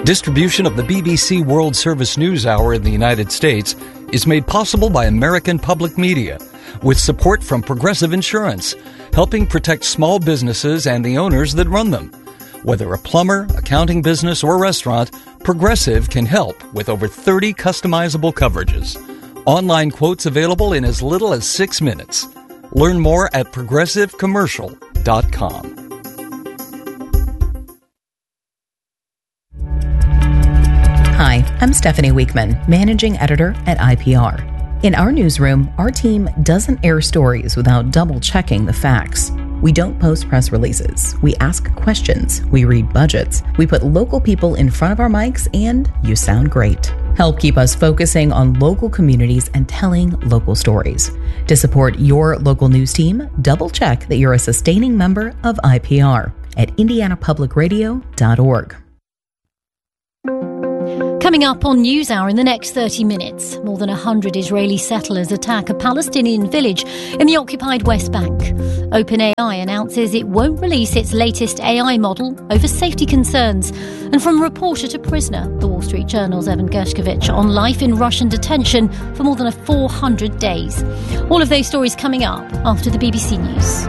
Distribution of the BBC World Service News Hour in the United States is made possible by American Public Media, with support from Progressive Insurance, helping protect small businesses and the owners that run them. Whether a plumber, accounting business, or restaurant, Progressive can help with over 30 customizable coverages. Online quotes available in as little as 6 minutes. Learn more at progressivecommercial.com. Hi, I'm Stephanie Weekman, Managing Editor at IPR. In our newsroom, our team doesn't air stories without double-checking the facts. We don't post press releases. We ask questions. We read budgets. We put local people in front of our mics, and you sound great. Help keep us focusing on local communities and telling local stories. To support your local news team, double-check that you're a sustaining member of IPR at indianapublicradio.org. Coming up on NewsHour in the next 30 minutes, more than 100 Israeli settlers attack a Palestinian village in the occupied West Bank. OpenAI announces it won't release its latest AI model over safety concerns. And from reporter to prisoner, the Wall Street Journal's Evan Gershkovich on life in Russian detention for more than 400 days. All of those stories coming up after the BBC News.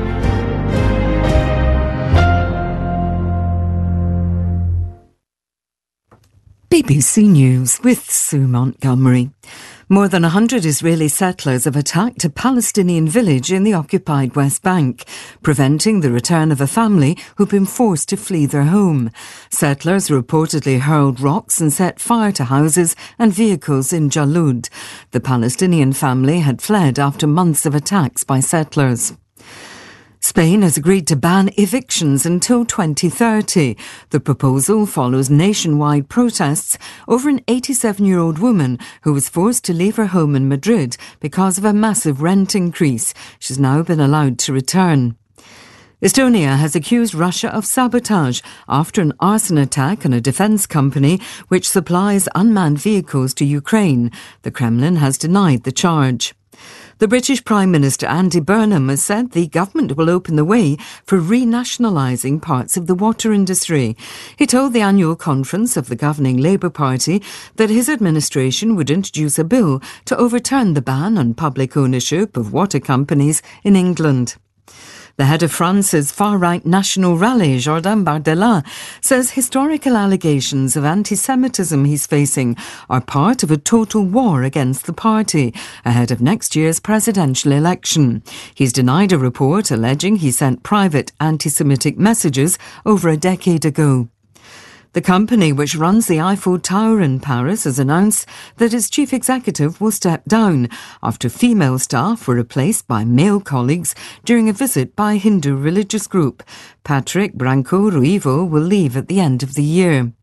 BBC News with Sue Montgomery. More than 100 Israeli settlers have attacked a Palestinian village in the occupied West Bank, preventing the return of a family who've been forced to flee their home. Settlers reportedly hurled rocks and set fire to houses and vehicles in Jalud. The Palestinian family had fled after months of attacks by settlers. Spain has agreed to ban evictions until 2030. The proposal follows nationwide protests over an 87-year-old woman who was forced to leave her home in Madrid because of a massive rent increase. She's now been allowed to return. Estonia has accused Russia of sabotage after an arson attack on a defence company which supplies unmanned vehicles to Ukraine. The Kremlin has denied the charge. The British Prime Minister Andy Burnham has said the government will open the way for renationalising parts of the water industry. He told the annual conference of the governing Labour Party that his administration would introduce a bill to overturn the ban on public ownership of water companies in England. The head of France's far-right National Rally, Jordan Bardella, says historical allegations of anti-Semitism he's facing are part of a total war against the party ahead of next year's presidential election. He's denied a report alleging he sent private anti-Semitic messages over a decade ago. The company which runs the Eiffel Tower in Paris has announced that its chief executive will step down after female staff were replaced by male colleagues during a visit by a Hindu religious group. Patrick Branco Ruivo will leave at the end of the year.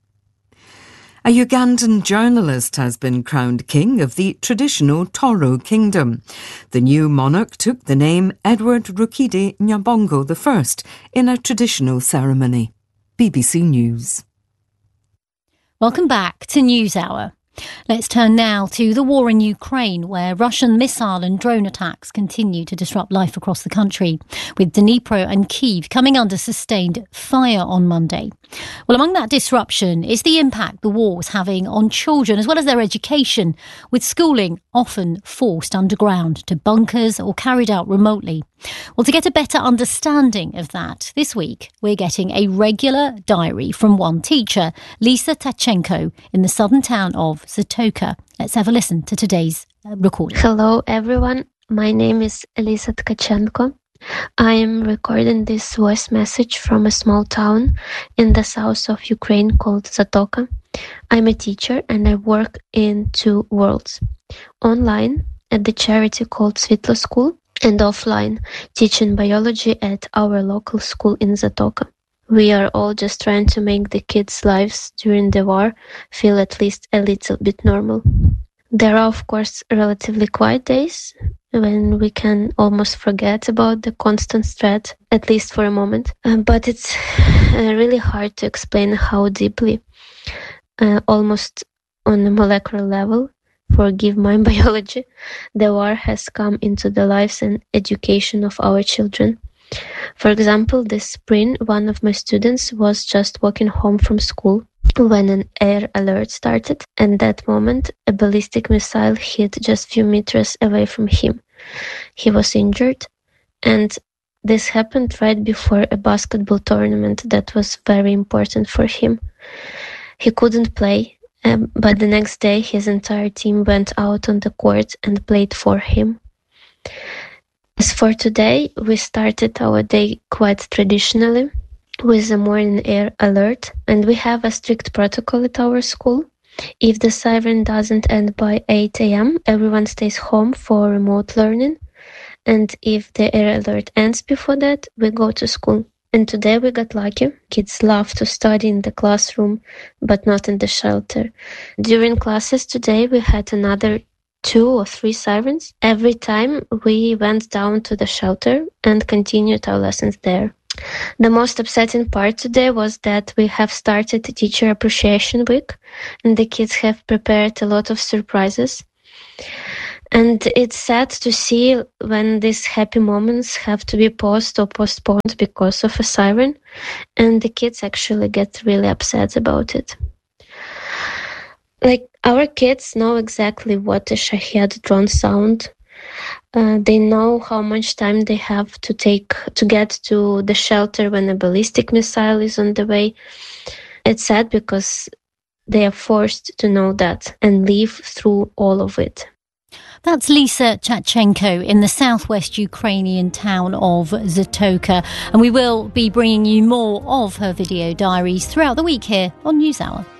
A Ugandan journalist has been crowned king of the traditional Toro Kingdom. The new monarch took the name Edward Rukidi Nyabongo I in a traditional ceremony. BBC News. Welcome back to NewsHour. Let's turn now to the war in Ukraine, where Russian missile and drone attacks continue to disrupt life across the country, with Dnipro and Kyiv coming under sustained fire on Monday. Well, among that disruption is the impact the war is having on children as well as their education, with schooling often forced underground to bunkers or carried out remotely. Well, to get a better understanding of that, this week we're getting a regular diary from one teacher, Lisa Tachenko, in the southern town of Zatoka. Let's have a listen to today's recording. Hello, everyone. My name is Lisa Tkachenko. I am recording this voice message from a small town in the south of Ukraine called Zatoka. I'm a teacher and I work in two worlds. Online at the charity called Svitlo School, and offline teaching biology at our local school in Zatoka. We are all just trying to make the kids' lives during the war feel at least a little bit normal. There are, of course, relatively quiet days when we can almost forget about the constant threat, at least for a moment. But it's really hard to explain how deeply, almost on a molecular level, forgive my biology, the war has come into the lives and education of our children. For example, this spring, one of my students was just walking home from school when an air alert started. At that moment, a ballistic missile hit just a few meters away from him. He was injured, and this happened right before a basketball tournament that was very important for him. He couldn't play, but the next day his entire team went out on the court and played for him. As for today, we started our day quite traditionally with a morning air alert, and we have a strict protocol at our school. If the siren doesn't end by 8 a.m., everyone stays home for remote learning. And if the air alert ends before that, we go to school. And today we got lucky. Kids love to study in the classroom, but not in the shelter. During classes today, we had another 2 or 3 sirens. Every time we went down to the shelter and continued our lessons there. The most upsetting part today was that we have started Teacher Appreciation Week, and the kids have prepared a lot of surprises. And it's sad to see when these happy moments have to be paused or postponed because of a siren, and the kids actually get really upset about it. Like, our kids know exactly what a Shahed drone sound. They know how much time they have to take to get to the shelter when a ballistic missile is on the way. It's sad because they are forced to know that and live through all of it. That's Lisa Tchatchenko in the southwest Ukrainian town of Zatoka. And we will be bringing you more of her video diaries throughout the week here on NewsHour.